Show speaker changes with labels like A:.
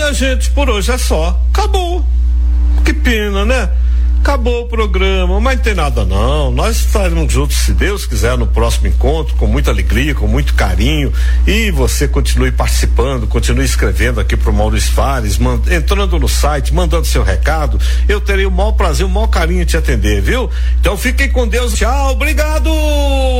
A: minha gente, por hoje é só. Acabou. Que pena, né? Acabou o programa, mas não tem nada não. Nós estaremos juntos, se Deus quiser, no próximo encontro, com muita alegria, com muito carinho. E você continue participando, continue escrevendo aqui pro Maurício Fares, entrando no site, mandando seu recado. Eu terei o maior prazer, o maior carinho de te atender, viu? Então fiquem com Deus. Tchau, obrigado!